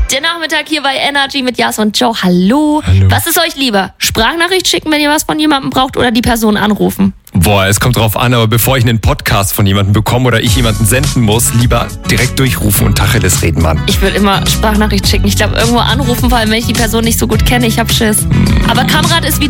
Der Nachmittag hier bei Energy mit Jas und Joe. Hallo. Was ist euch lieber? Sprachnachricht schicken, wenn ihr was von jemandem braucht, oder die Person anrufen? Boah, es kommt drauf an, aber bevor ich einen Podcast von jemandem bekomme oder ich jemanden senden muss, lieber direkt durchrufen und Tacheles reden, Mann. Ich würde immer Sprachnachricht schicken. Ich glaube, irgendwo anrufen, vor allem wenn ich die Person nicht so gut kenne. Ich hab Schiss. Aber Kamrat ist wie